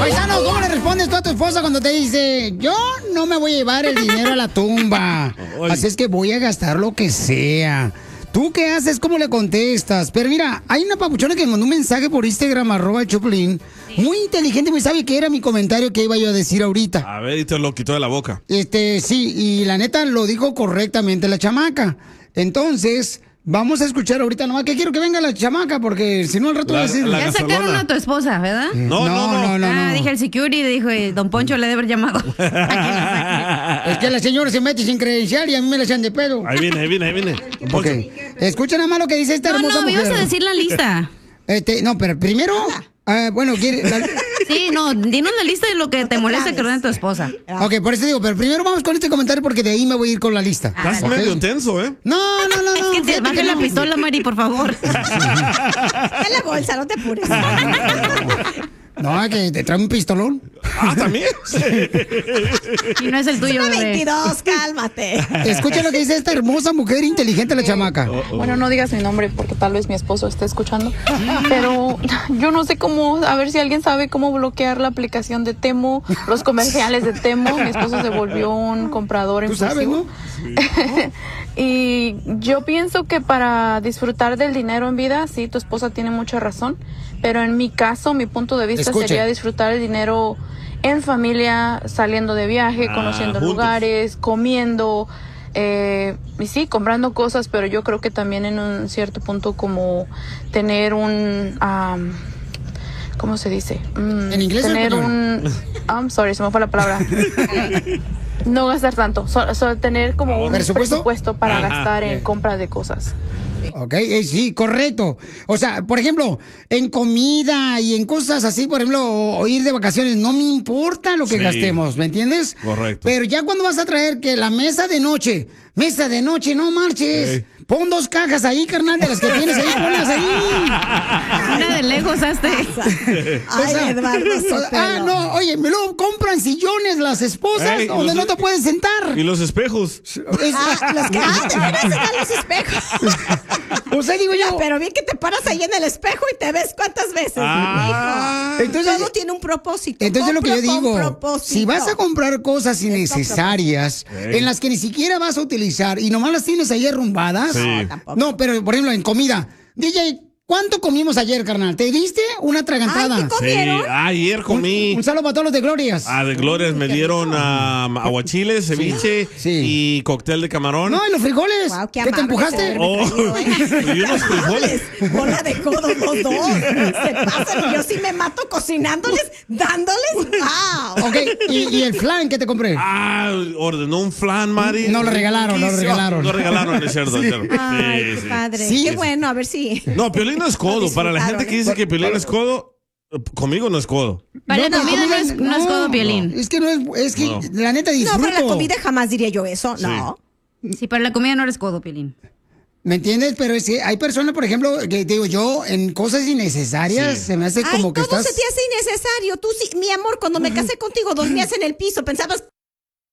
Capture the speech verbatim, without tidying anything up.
Paisano, ¿cómo le respondes tú a tu esposa cuando te dice, yo no me voy a llevar el dinero a la tumba? Así es que voy a gastar lo que sea. ¿Tú qué haces? ¿Cómo le contestas? Pero mira, hay una papuchona que me mandó un mensaje por Instagram, arroba el Choplin. Sí. Muy inteligente, muy sabe que era mi comentario que iba yo a decir ahorita. A ver, y te lo quitó de la boca. Este, sí, y la neta lo dijo correctamente la chamaca. Entonces, vamos a escuchar ahorita nomás que quiero que venga la chamaca, porque si no al rato la, va a decir... Ya sacaron a tu esposa, ¿verdad? No, no, no. no, no, ah, no. dije el security, dijo, don Poncho le debe haber llamado. Es que la señora se mete sin credencial y a mí me la echan de pedo. Ahí viene, ahí viene, ahí viene. Okay. Escucha nada más lo que dice esta no, hermosa no, mujer. No, me ibas a decir la lista. Este, no, pero primero... Uh, bueno, ¿quiere, la... Sí, no, dinos la lista de lo que te molesta que ordene tu esposa. Ok, por eso digo, pero primero vamos con este comentario porque de ahí me voy a ir con la lista. Estás okay. medio tenso, ¿eh? No, no, no, no. Es que te baje la pistola, Mari, por favor. En la bolsa, no te apures. No, que te trae un pistolón. Ah, ¿también? Y no es el tuyo, es una bebé. veintidós, cálmate. Escucha lo que dice esta hermosa mujer inteligente, la chamaca. Oh, oh. Bueno, no digas mi nombre porque tal vez mi esposo esté escuchando. Pero yo no sé cómo, a ver si alguien sabe cómo bloquear la aplicación de Temu, los comerciales de Temu. Mi esposo se volvió un comprador impulsivo. ¿Tú sabes, no? Sí. Y yo pienso que para disfrutar del dinero en vida, sí, tu esposa tiene mucha razón. Pero en mi caso, mi punto de vista Escuche. sería disfrutar el dinero en familia, saliendo de viaje, ah, conociendo juntos. lugares, comiendo, eh, y sí, comprando cosas, pero yo creo que también en un cierto punto como tener un, um, ¿cómo se dice? Mm, ¿En inglés? Tener un, I'm sorry, se me fue la palabra. No gastar tanto, solo so tener como un ¿Presupuesto? presupuesto para Ajá. gastar en compra de cosas. Ok, eh, sí, correcto. O sea, por ejemplo, en comida y en cosas así, por ejemplo, o, o ir de vacaciones, no me importa lo que Sí. gastemos, ¿me entiendes? Correcto. Pero ya cuando vas a traer que la mesa de noche, mesa de noche, no marches. Sí. Pon dos cajas ahí, carnal, de las que tienes ahí, ponlas ahí. Una de Legos, hazte. Ay, O sea, Eduardo Sotelo. Ah, no, oye, me lo compran sillones las esposas Ey, donde los- no te pueden sentar. Y los espejos. Es- Ah, los que ah, te miras en los espejos. o sea, digo Mira, yo. pero bien que te paras ahí en el espejo y te ves cuántas veces. Ah. hijo. Entonces- Todo tiene un propósito. Entonces lo que yo Compra con digo, propósito. si vas a comprar cosas innecesarias, Ey. en las que ni siquiera vas a utilizar y nomás las tienes ahí arrumbadas, Sí. No, tampoco. no, pero por ejemplo en comida, D J, ¿cuánto comimos ayer, carnal? ¿Te diste una atragantada? Ay, ¿qué Sí, ¿Comieron? ayer comí. Un saludo para todos los de Glorias. Ah, de Glorias me dieron um, aguachiles, ceviche Sí. y cóctel de camarón. No, y los frijoles. Guau, qué ¿Qué te amable empujaste? ese Oh, y unos frijoles. Bola de codos los dos. Se pasan y yo sí me mato cocinándoles, dándoles. ¡Wow! Ok, ¿y, y el flan que te compré? Ah, ordenó un flan, Mari. No lo regalaron, no lo regalaron. No regalaron, es cierto. es cierto. Ay, Sí, qué sí. padre. Sí. Qué bueno, a ver si. No, Piolín no es codo. Para la gente que dice que Piolín Pero- es codo, eh, conmigo no es codo. Para la pero comida no es, no es codo, Piolín. Es que no es, es que No. la neta disfruto. No, para la comida jamás diría yo eso. No. Sí, para la comida no eres codo, Piolín. ¿Me entiendes? Pero es que hay personas, por ejemplo, que digo yo, en cosas innecesarias, Sí. se me hace Ay, como que todo estás... se te hace innecesario. Tú sí, mi amor, cuando me casé contigo dormías en el piso, pensabas